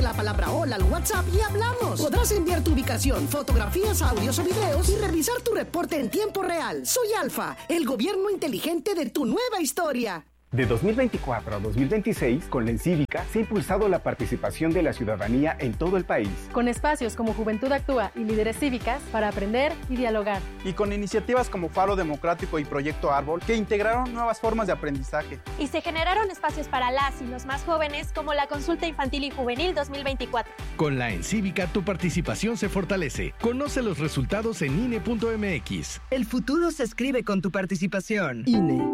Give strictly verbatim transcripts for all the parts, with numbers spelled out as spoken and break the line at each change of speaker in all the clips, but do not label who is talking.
la palabra hola al WhatsApp y hablamos. Podrás enviar tu ubicación, fotografías, audios o videos y revisar tu reporte en tiempo real. Soy Alfa, el gobierno inteligente de tu nueva historia.
De dos mil veinticuatro a dos mil veintiséis, con la Encívica, se ha impulsado la participación de la ciudadanía en todo el país.
Con espacios como Juventud Actúa y Líderes Cívicas para aprender y dialogar.
Y con iniciativas como Faro Democrático y Proyecto Árbol, que integraron nuevas formas de aprendizaje.
Y se generaron espacios para las y los más jóvenes, como la Consulta Infantil y Juvenil dos mil veinticuatro.
Con la Encívica, tu participación se fortalece. Conoce los resultados en I N E punto M X.
El futuro se escribe con tu participación.
I N E.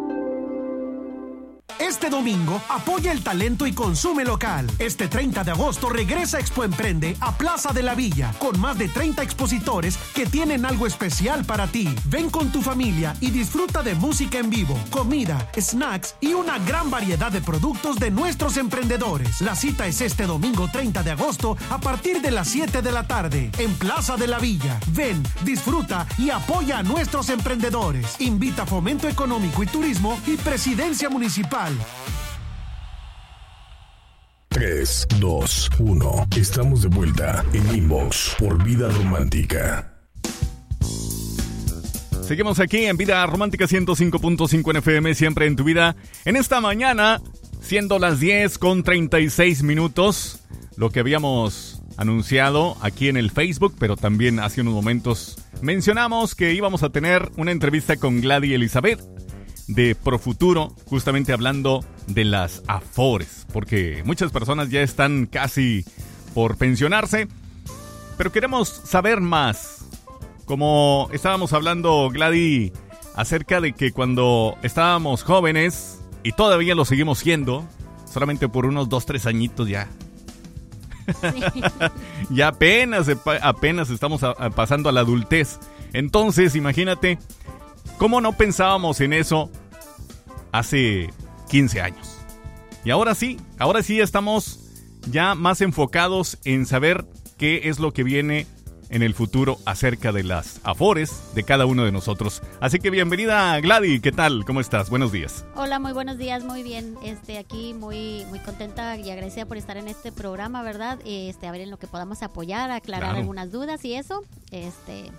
Este domingo, apoya el talento y consume local. Este treinta de agosto regresa Expo Emprende a Plaza de la Villa, con más de treinta expositores que tienen algo especial para ti. Ven con tu familia y disfruta de música en vivo, comida, snacks y una gran variedad de productos de nuestros emprendedores. La cita es este domingo treinta de agosto a partir de las siete de la tarde, en Plaza de la Villa. Ven, disfruta y apoya a nuestros emprendedores. Invita Fomento Económico y Turismo y Presidencia Municipal.
tres, dos, uno. Estamos de vuelta en Inbox por Vida Romántica.
Seguimos aquí en Vida Romántica ciento cinco punto cinco en F M, siempre en tu vida. En esta mañana, siendo las diez con treinta y seis minutos, lo que habíamos anunciado aquí en el Facebook, pero también hace unos momentos mencionamos que íbamos a tener una entrevista con Gladys Elizabeth de Profuturo, justamente hablando de las Afores, porque muchas personas ya están casi por pensionarse, pero queremos saber más. Como estábamos hablando, Gladys, acerca de que cuando estábamos jóvenes, y todavía lo seguimos siendo, solamente por unos dos, tres añitos ya. Sí. Ya apenas, apenas estamos a, a pasando a la adultez. Entonces, imagínate, ¿cómo no pensábamos en eso hace quince años? Y ahora sí, ahora sí estamos ya más enfocados en saber qué es lo que viene en el futuro acerca de las Afores de cada uno de nosotros. Así que bienvenida, Gladys, ¿qué tal? ¿Cómo estás? Buenos días.
Hola, muy buenos días, muy bien. Este, aquí muy muy contenta y agradecida por estar en este programa, ¿verdad? Este, a ver en lo que podamos apoyar, aclarar claro. algunas dudas y eso. Este.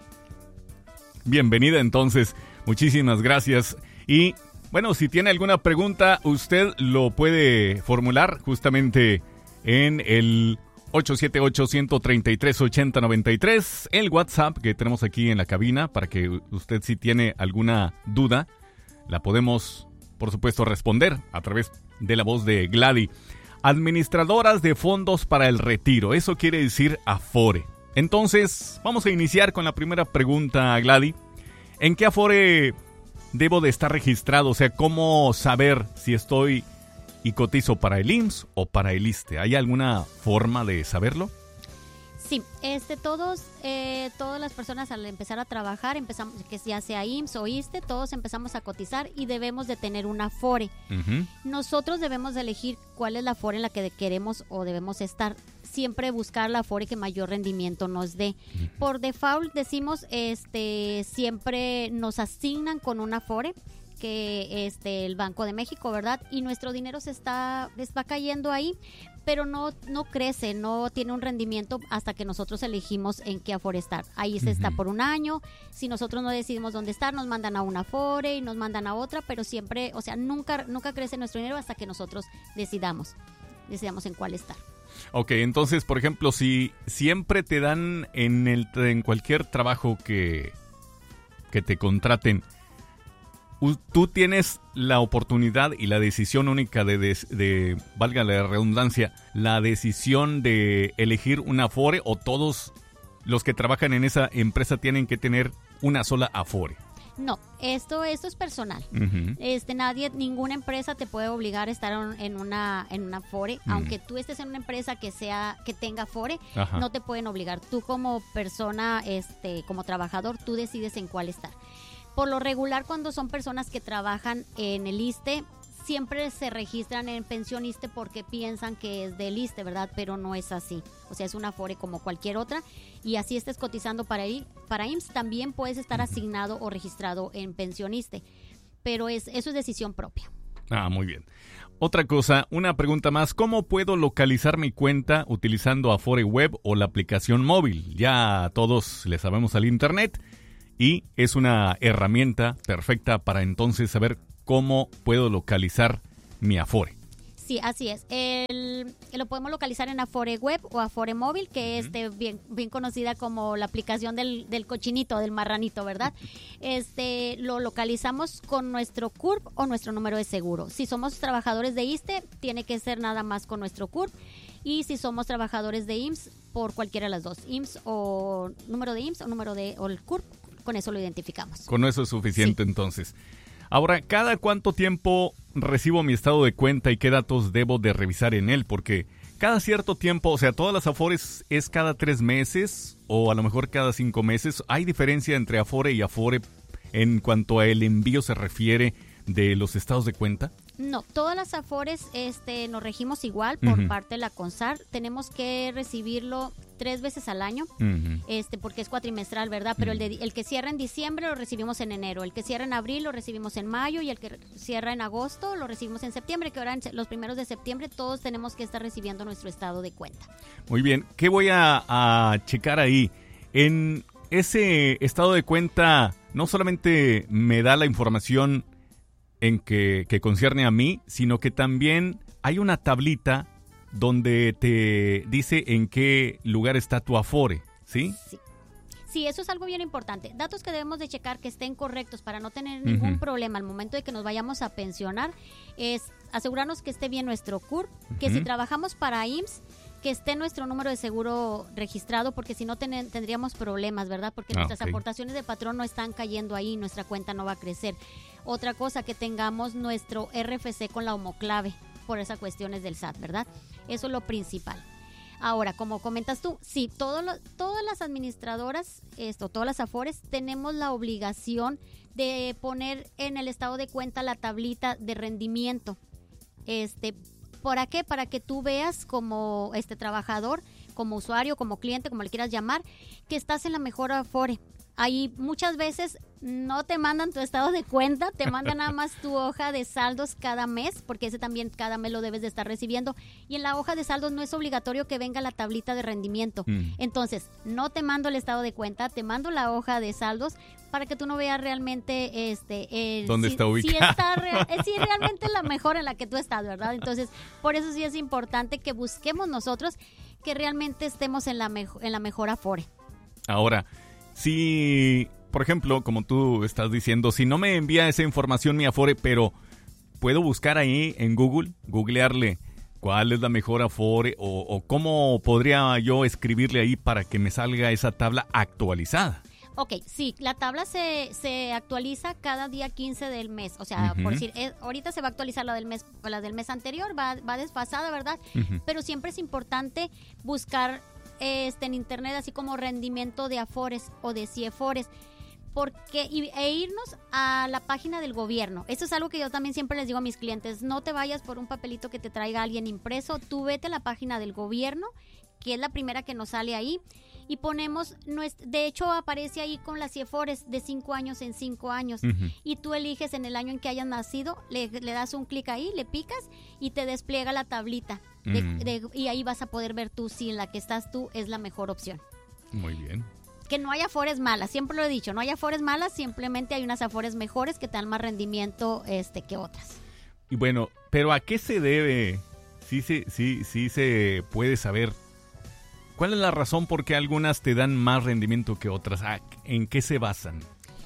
Bienvenida entonces, muchísimas gracias. Y bueno, si tiene alguna pregunta, usted lo puede formular justamente en el ocho siete ocho, uno tres tres, ocho cero nueve tres, el WhatsApp que tenemos aquí en la cabina, para que usted, si tiene alguna duda, la podemos, por supuesto, responder a través de la voz de Gladys. Administradoras de fondos para el retiro, eso quiere decir Afore. Entonces, vamos a iniciar con la primera pregunta, Gladys. ¿En qué Afore debo de estar registrado? O sea, ¿cómo saber si estoy y cotizo para el I M S S o para el ISSSTE? ¿Hay alguna forma de saberlo?
Sí, este, todos, eh, todas las personas al empezar a trabajar, empezamos, que ya sea I M S S o ISSSTE, todos empezamos a cotizar y debemos de tener una Afore. Uh-huh. Nosotros debemos de elegir cuál es la Afore en la que queremos o debemos estar. Siempre buscar la Afore que mayor rendimiento nos dé. Uh-huh. Por default decimos, este, siempre nos asignan con una Afore, que este el Banco de México, ¿verdad? Y nuestro dinero se está va cayendo ahí, pero no no crece, no tiene un rendimiento hasta que nosotros elegimos en qué Afore estar. Ahí se uh-huh. está por un año. Si nosotros no decidimos dónde estar, nos mandan a una Afore y nos mandan a otra, pero siempre, o sea, nunca nunca crece nuestro dinero hasta que nosotros decidamos, decidamos en cuál estar.
Ok, entonces, por ejemplo, si siempre te dan en el en cualquier trabajo que que te contraten, tú tienes la oportunidad y la decisión única de, de, de, valga la redundancia, la decisión de elegir una Afore, o todos los que trabajan en esa empresa tienen que tener una sola Afore.
No, esto esto es personal. Uh-huh. Este nadie, ninguna empresa te puede obligar a estar en una en una Afore, uh-huh. aunque tú estés en una empresa que sea que tenga Afore, uh-huh. no te pueden obligar. Tú como persona, este, como trabajador, tú decides en cuál estar. Por lo regular, cuando son personas que trabajan en el ISSSTE, siempre se registran en pensión ISSSTE porque piensan que es del ISSSTE, ¿verdad? Pero no es así. O sea, es una Afore como cualquier otra. Y así estés cotizando para, para I M S S, también puedes estar asignado o registrado en pensión ISSSTE. Pero es, eso es decisión propia.
Ah, muy bien. Otra cosa, una pregunta más. ¿Cómo puedo localizar mi cuenta utilizando Afore Web o la aplicación móvil? Ya todos le sabemos al Internet y es una herramienta perfecta para entonces saber cómo puedo localizar mi Afore.
Sí, así es. El, lo podemos localizar en Afore Web o Afore Móvil, que es uh-huh. este, bien, bien conocida como la aplicación del, del cochinito, del marranito, ¿verdad? Este, lo localizamos con nuestro C U R P o nuestro número de seguro. Si somos trabajadores de ISSSTE, tiene que ser nada más con nuestro C U R P. Y si somos trabajadores de I M S S, por cualquiera de las dos. I M S S o número de I M S S o número de o el C U R P, con eso lo identificamos.
Con eso es suficiente
sí.
entonces. Ahora, ¿cada cuánto tiempo recibo mi estado de cuenta y qué datos debo de revisar en él? Porque cada cierto tiempo, o sea, todas las Afores es cada tres meses o a lo mejor cada cinco meses. ¿Hay diferencia entre Afore y Afore en cuanto a el envío se refiere de los estados de cuenta?
No, todas las Afores este, nos regimos igual por uh-huh. parte de la CONSAR. Tenemos que recibirlo tres veces al año, uh-huh. este, porque es cuatrimestral, ¿verdad? Pero uh-huh. el, de, el que cierra en diciembre lo recibimos en enero, el que cierra en abril lo recibimos en mayo y el que cierra en agosto lo recibimos en septiembre, que ahora en los primeros de septiembre todos tenemos que estar recibiendo nuestro estado de cuenta.
Muy bien, ¿qué voy a, a checar ahí? En ese estado de cuenta no solamente me da la información en que, que concierne a mí, sino que también hay una tablita donde te dice en qué lugar está tu Afore, ¿sí?
Sí. Sí, eso es algo bien importante. Datos que debemos de checar que estén correctos para no tener ningún uh-huh. problema al momento de que nos vayamos a pensionar es asegurarnos que esté bien nuestro C U R P, uh-huh. que si trabajamos para I M S S, que esté nuestro número de seguro registrado, porque si no ten, tendríamos problemas, ¿verdad? Porque ah, nuestras okay. aportaciones de patrón no están cayendo ahí, nuestra cuenta no va a crecer. Otra cosa, que tengamos nuestro R F C con la homoclave, por esas cuestiones del S A T, ¿verdad? Eso es lo principal. Ahora, como comentas tú, sí, todo lo, todas las administradoras, esto, todas las Afores, tenemos la obligación de poner en el estado de cuenta la tablita de rendimiento. Este, ¿Para qué? Para que tú veas como este trabajador, como usuario, como cliente, como le quieras llamar, que estás en la mejor Afore. Ahí muchas veces no te mandan tu estado de cuenta, te mandan nada más tu hoja de saldos cada mes, porque ese también cada mes lo debes de estar recibiendo. Y en la hoja de saldos no es obligatorio que venga la tablita de rendimiento. Mm. Entonces, no te mando el estado de cuenta, te mando la hoja de saldos para que tú no veas realmente este el,
dónde
si,
está ubicada.
Si, está real, si realmente es la mejor en la que tú estás, ¿verdad? Entonces, por eso sí es importante que busquemos nosotros que realmente estemos en la, mejo, en la mejor Afore.
Ahora, si, por ejemplo, como tú estás diciendo, si no me envía esa información mi Afore, pero puedo buscar ahí en Google, googlearle cuál es la mejor Afore o, o cómo podría yo escribirle ahí para que me salga esa tabla actualizada.
Ok, sí, la tabla se, se actualiza cada día quince del mes. O sea, uh-huh. por decir, eh, ahorita se va a actualizar la del mes, la del mes anterior, va, va desfasada, ¿verdad? Uh-huh. Pero siempre es importante buscar este en internet, así como rendimiento de Afores o de CIEFores, porque y, e irnos a la página del gobierno. Eso es algo que yo también siempre les digo a mis clientes: no te vayas por un papelito que te traiga alguien impreso, tú vete a la página del gobierno, que es la primera que nos sale ahí, y ponemos, de hecho aparece ahí con las CIEFores de cinco años en cinco años, uh-huh. y tú eliges en el año en que hayas nacido, le, le das un clic ahí, le picas y te despliega la tablita, uh-huh. de, de, y ahí vas a poder ver tú si en la que estás tú es la mejor opción.
Muy bien.
Que no hay Afores malas, siempre lo he dicho, no hay Afores malas, simplemente hay unas Afores mejores que te dan más rendimiento este que otras.
Y bueno, pero ¿a qué se debe? Sí, sí, sí, sí se puede saber. ¿Cuál es la razón por qué algunas te dan más rendimiento que otras? ¿En qué se basan?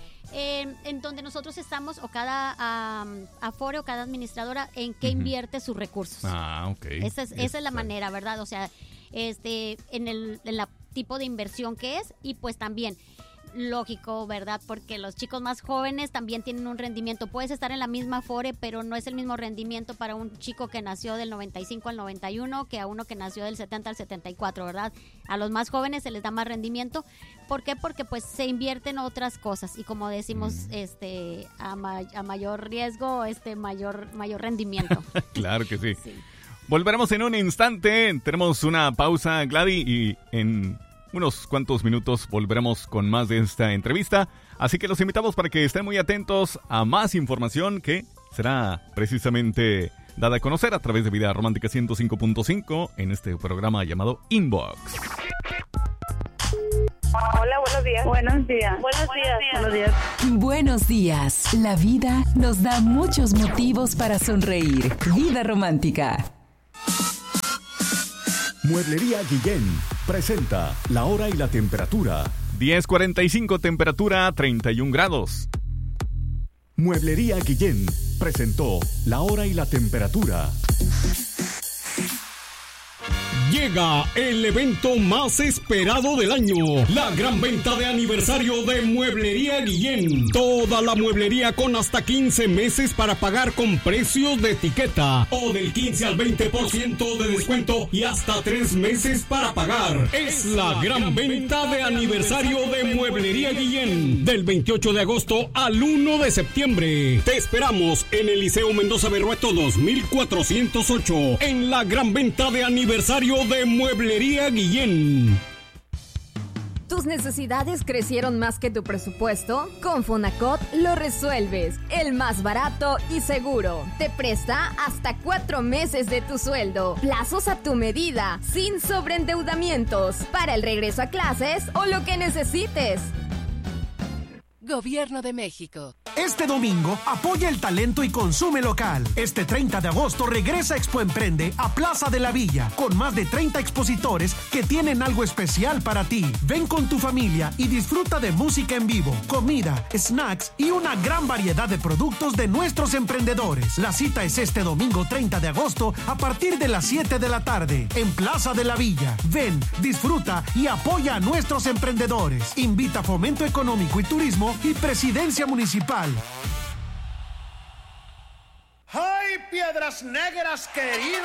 Eh, en donde nosotros estamos, o cada um, Afore o cada administradora, en qué uh-huh. invierte sus recursos.
Ah, ok.
Esa es, esa es la manera, ¿verdad? O sea, este, en el en la tipo de inversión que es, y pues también lógico, ¿verdad? Porque los chicos más jóvenes también tienen un rendimiento. Puedes estar en la misma Afore, pero no es el mismo rendimiento para un chico que nació del noventa y cinco al noventa y uno que a uno que nació del setenta al setenta y cuatro, ¿verdad? A los más jóvenes se les da más rendimiento. ¿Por qué? Porque pues se invierten otras cosas y como decimos, mm. este a, ma- a mayor riesgo, este mayor mayor rendimiento.
Claro que sí. sí. Volveremos en un instante. Tenemos una pausa, Gladys, y en unos cuantos minutos volveremos con más de esta entrevista. Así que los invitamos para que estén muy atentos a más información que será precisamente dada a conocer a través de Vida Romántica ciento cinco punto cinco en este programa llamado Inbox.
Hola, buenos días. Buenos días. Buenos días. Buenos días.
Buenos días. La vida nos da muchos motivos para sonreír. Vida Romántica.
Mueblería Guillén presenta la hora y la temperatura.
diez cuarenta y cinco, temperatura treinta y un grados.
Mueblería Guillén presentó la hora y la temperatura.
Llega el evento más esperado del año, la gran venta de aniversario de Mueblería Guillén. Toda la mueblería con hasta quince meses para pagar con precios de etiqueta o del quince al veinte por ciento de descuento y hasta tres meses para pagar. Es la gran venta de aniversario de Mueblería Guillén del veintiocho de agosto al uno de septiembre. Te esperamos en el Liceo Mendoza Berrueto dos mil cuatrocientos ocho en la gran venta de aniversario de Mueblería Guillén.
¿Tus necesidades crecieron más que tu presupuesto? Con Fonacot lo resuelves. El más barato y seguro. Te presta hasta cuatro meses de tu sueldo. Plazos a tu medida, sin sobreendeudamientos. Para el regreso a clases o lo que necesites.
Gobierno de México.
Este domingo apoya el talento y consume local. Este treinta de agosto regresa Expo Emprende a Plaza de la Villa con más de treinta expositores que tienen algo especial para ti. Ven con tu familia y disfruta de música en vivo, comida, snacks y una gran variedad de productos de nuestros emprendedores. La cita es este domingo treinta de agosto a partir de las siete de la tarde en Plaza de la Villa. Ven, disfruta y apoya a nuestros emprendedores. Invita Fomento Económico y Turismo y Presidencia Municipal.
¡Ay, Piedras Negras, querido!